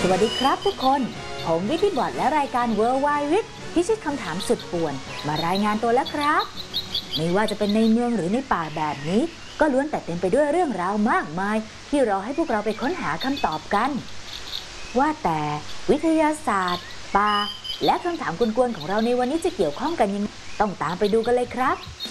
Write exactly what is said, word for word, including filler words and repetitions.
วัสดีครับทุกคนผมวิทย์บอร์ดและรายการ World Wide Wit พิชิตคำถามสุดป่วนมารายงานตัวแล้วครับไม่ว่าจะเป็นในเมืองหรือในป่าแบบนี้ก็ล้วนแต่เต็มไปด้วยเรื่องราวมากมายที่รอให้พวกเราไปค้นหาคำตอบกันว่าแต่วิทยาศาสตร์ป่าและคำถามกวนๆของเราในวันนี้จะเกี่ยวข้องกันยังไงต้องตามไปดูกันเลยครับ